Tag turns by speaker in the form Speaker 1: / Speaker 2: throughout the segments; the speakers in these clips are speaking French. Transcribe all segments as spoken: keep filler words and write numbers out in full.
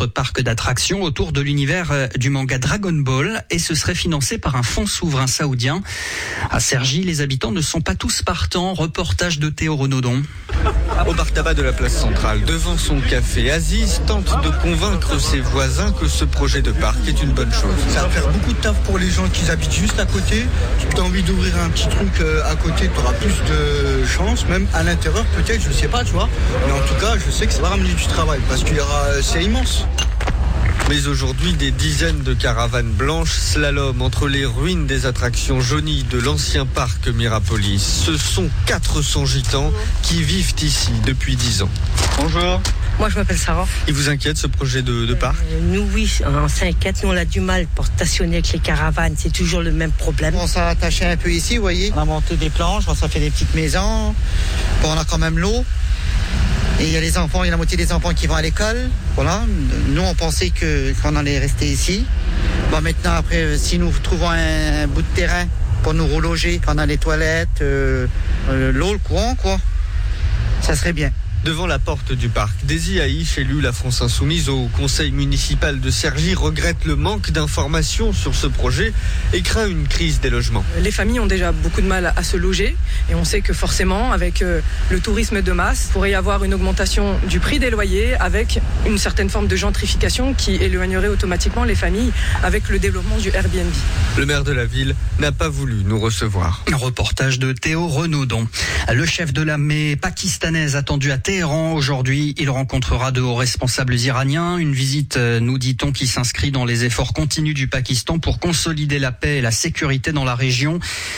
Speaker 1: autre parc d'attractions autour de l'univers du manga Dragon Ball et ce serait financé par un fonds souverain saoudien. À Cergy, les habitants ne sont pas tous partants. Reportage de Théo Renaudon.
Speaker 2: Au bar tabac de la place centrale, devant son café, Aziz tente de convaincre ses voisins que ce projet de parc est une bonne chose.
Speaker 3: Ça va faire beaucoup de taf pour les gens qui habitent juste à côté. Si tu as envie d'ouvrir un petit truc à côté, tu auras plus de chance, même à l'intérieur peut-être, je sais pas, tu vois. Mais en tout cas, je sais que ça va ramener du travail parce qu'il y aura, c'est immense.
Speaker 2: Mais aujourd'hui, des dizaines de caravanes blanches slalom entre les ruines des attractions jaunies de l'ancien parc Mirapolis. Ce sont quatre cents gitans qui vivent ici depuis dix ans.
Speaker 3: Bonjour.
Speaker 4: Moi, je m'appelle Sarah.
Speaker 2: Il vous inquiète ce projet de, de parc ?
Speaker 4: euh, Nous, oui, on s'inquiète. Nous, on a du mal pour stationner avec les caravanes. C'est toujours le même problème.
Speaker 5: On s'est attaché un peu ici, vous voyez. On a monté des planches, on s'est fait des petites maisons. Bon, on a quand même l'eau. Et il y a les enfants, il y a la moitié des enfants qui vont à l'école. Voilà. Nous, on pensait que, qu'on allait rester ici. Bon, maintenant, après, si nous trouvons un, un bout de terrain pour nous reloger, qu'on a les toilettes, euh, euh, l'eau, le courant, quoi, ça serait bien.
Speaker 2: Devant la porte du parc, Daisy Haïch, élue La France Insoumise au conseil municipal de Cergy, regrette le manque d'informations sur ce projet et craint une crise des logements.
Speaker 6: Les familles ont déjà beaucoup de mal à se loger et on sait que forcément, avec le tourisme de masse, il pourrait y avoir une augmentation du prix des loyers avec une certaine forme de gentrification qui éloignerait automatiquement les familles avec le développement du Airbnb.
Speaker 2: Le maire de la ville n'a pas voulu nous recevoir.
Speaker 1: Un reportage de Théo Renaudon. Le chef de l'armée pakistanaise attendu à Téhéran aujourd'hui, il rencontrera de hauts responsables iraniens. Une visite, nous dit-on, qui s'inscrit dans les efforts continus du Pakistan pour consolider la paix et la sécurité dans la région.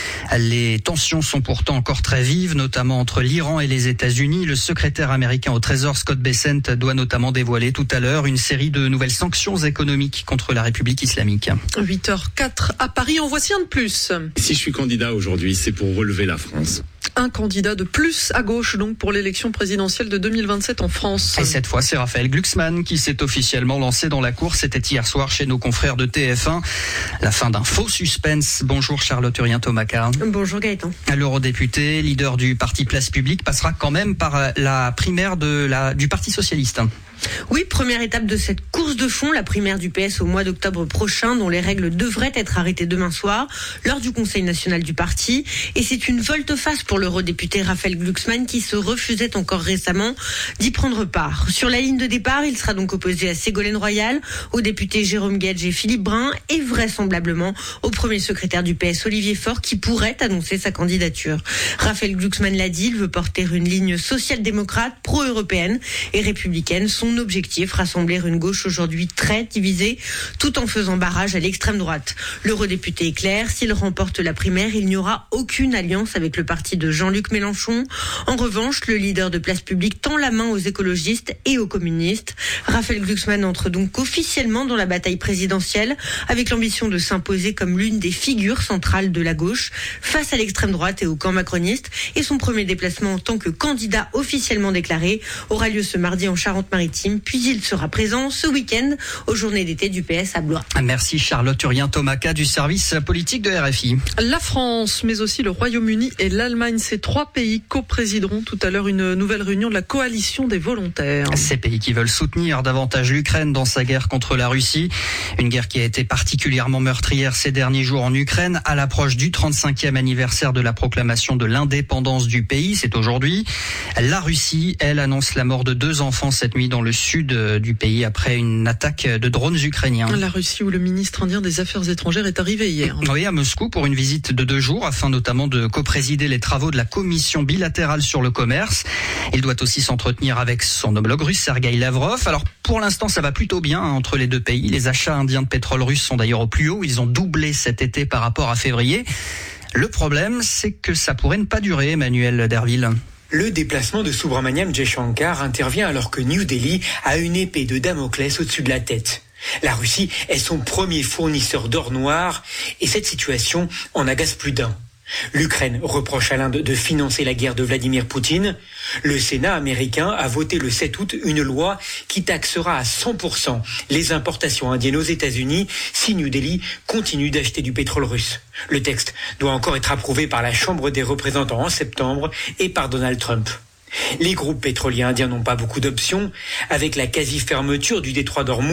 Speaker 1: Les tensions sont pourtant encore très vives, notamment entre l'Iran et les États-Unis. Le secrétaire américain au Trésor, Scott Bessent, doit notamment dévoiler tout à l'heure une série de nouvelles sanctions économiques contre la République islamique.
Speaker 7: huit heures quatre à Paris, en voici un de plus.
Speaker 8: Si je suis candidat aujourd'hui, c'est pour relever la France.
Speaker 7: Un candidat de plus à gauche donc pour l'élection présidentielle de deux mille vingt-sept en France.
Speaker 1: Et cette fois, c'est Raphaël Glucksmann qui s'est officiellement lancé dans la course. C'était hier soir chez nos confrères de T F un. La fin d'un faux suspense. Bonjour Charlotte Urien-Thomaca.
Speaker 9: Bonjour Gaëtan.
Speaker 1: L'eurodéputé, leader du parti Place Publique, passera quand même par la primaire de la, du Parti Socialiste.
Speaker 9: Oui, première étape de cette course de fond, la primaire du P S au mois d'octobre prochain, dont les règles devraient être arrêtées demain soir, lors du Conseil national du parti. Et c'est une volte-face pour l'eurodéputé Raphaël Glucksmann qui se refusait encore récemment d'y prendre part. Sur la ligne de départ, il sera donc opposé à Ségolène Royal, aux députés Jérôme Guedj et Philippe Brun, et vraisemblablement au premier secrétaire du P S Olivier Faure, qui pourrait annoncer sa candidature. Raphaël Glucksmann l'a dit, il veut porter une ligne social-démocrate, pro-européenne et républicaine. Son objectif, rassembler une gauche aujourd'hui très divisée, tout en faisant barrage à l'extrême droite. L'eurodéputé est clair, s'il remporte la primaire, il n'y aura aucune alliance avec le parti de Jean-Luc Mélenchon. En revanche, le leader de Place Publique tend la main aux écologistes et aux communistes. Raphaël Glucksmann entre donc officiellement dans la bataille présidentielle, avec l'ambition de s'imposer comme l'une des figures centrales de la gauche face à l'extrême droite et au camp macroniste. Et son premier déplacement en tant que candidat officiellement déclaré aura lieu ce mardi en Charente-Maritime, puis il sera présent ce week-end aux journées d'été du P S à Blois.
Speaker 1: Merci Charlotte Urien-Thomaca du service politique de R F I.
Speaker 7: La France, mais aussi le Royaume-Uni et l'Allemagne, ces trois pays coprésideront tout à l'heure une nouvelle réunion de la coalition des volontaires.
Speaker 1: Ces pays qui veulent soutenir davantage l'Ukraine dans sa guerre contre la Russie. Une guerre qui a été particulièrement meurtrière ces derniers jours en Ukraine, à l'approche du trente-cinquième anniversaire de la proclamation de l'indépendance du pays. C'est aujourd'hui. La Russie, elle, annonce la mort de deux enfants cette nuit dans le sud du pays après une attaque de drones ukrainiens.
Speaker 7: La Russie où le ministre indien des Affaires étrangères est arrivé hier.
Speaker 1: Oui, à Moscou pour une visite de deux jours afin notamment de coprésider les travaux de la commission bilatérale sur le commerce. Il doit aussi s'entretenir avec son homologue russe Sergueï Lavrov. Alors pour l'instant ça va plutôt bien hein, entre les deux pays. Les achats indiens de pétrole russe sont d'ailleurs au plus haut. Ils ont doublé cet été par rapport à février. Le problème c'est que ça pourrait ne pas durer, Emmanuel Derville.
Speaker 10: Le déplacement de Subramaniam Jaishankar intervient alors que New Delhi a une épée de Damoclès au-dessus de la tête. La Russie est son premier fournisseur d'or noir et cette situation en agace plus d'un. L'Ukraine reproche à l'Inde de financer la guerre de Vladimir Poutine. Le Sénat américain a voté le sept août une loi qui taxera à cent pour cent les importations indiennes aux États-Unis si New Delhi continue d'acheter du pétrole russe. Le texte doit encore être approuvé par la Chambre des représentants en septembre et par Donald Trump. Les groupes pétroliers indiens n'ont pas beaucoup d'options. Avec la quasi-fermeture du détroit d'Ormuz,